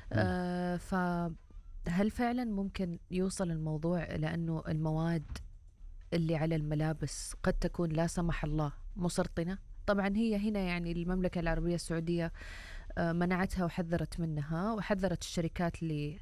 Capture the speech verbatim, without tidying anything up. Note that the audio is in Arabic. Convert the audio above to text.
إمم. آآ فهل فعلًا ممكن يوصل الموضوع إلى إنه المواد اللي على الملابس قد تكون لا سمح الله مسرطنة؟ طبعًا هي هنا يعني المملكة العربية السعودية آآ منعتها وحذّرت منها، وحذّرت الشركات اللي